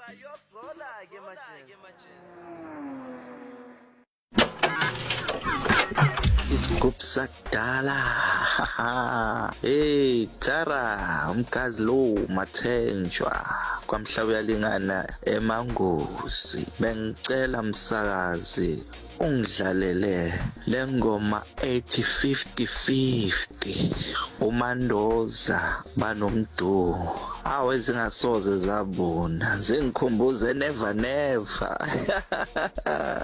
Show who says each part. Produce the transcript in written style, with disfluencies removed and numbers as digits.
Speaker 1: Isigubhu sakudala. Hey Tara, umkazi lo Mathenjwa kwamhla uyalingana eMangosi. Bengicela msakazi ungidlalele lengoma 80-50-50 uMandoza banomdu. Awe zingasoze zabona zingikhumbuze never never.